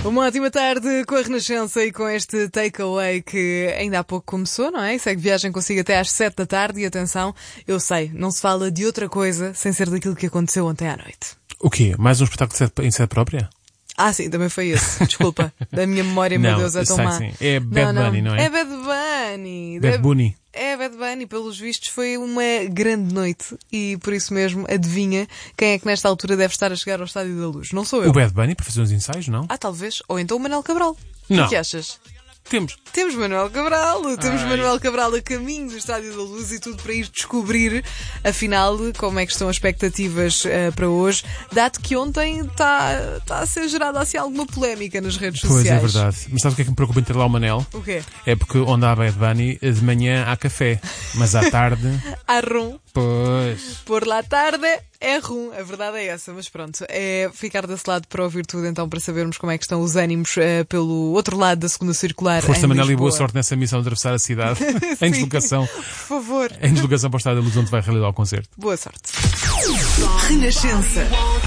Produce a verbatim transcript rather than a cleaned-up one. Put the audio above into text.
Uma ótima tarde com a Renascença e com este takeaway que ainda há pouco começou, não é? Segue viagem consigo até às sete da tarde e atenção, eu sei, não se fala de outra coisa sem ser daquilo que aconteceu ontem à noite. O quê? Mais um espetáculo de sede- em sede própria? Ah, sim, também foi esse. Desculpa. Da minha memória, meu Não, Deus, é tão sei, má. sim. É Bad Bunny, não é? É Bad Bunny. Bad Bunny. É Bad Bunny, pelos vistos foi uma grande noite e por isso mesmo adivinha quem é que nesta altura deve estar a chegar ao Estádio da Luz. Não sou eu. O Bad Bunny para fazer uns ensaios, não? Ah, talvez. Ou então o Manuel Cabral. O Não. que, que achas? Temos. Temos Manuel Cabral, temos Ai. Manuel Cabral a caminho do Estádio da Luz e tudo para ir descobrir, afinal, como é que estão as expectativas uh, para hoje, dado que ontem está tá a ser gerada assim alguma polémica nas redes Pois sociais. é verdade. Mas sabe o que é que me preocupa em ter lá o Manel? O quê? É porque onde há Bad Bunny, de manhã há café, mas à tarde, Arrum. pois... Por la tarde é rum, a verdade é essa, mas pronto, é ficar desse lado para ouvir tudo então, para sabermos como é que estão os ânimos uh, pelo outro lado da segunda circular. Força em Manel e Lisboa. boa sorte nessa missão de atravessar a cidade, em Sim. deslocação, Por favor, em deslocação para o Estádio da Luz, onde vai realizar o concerto. boa sorte. Renascença.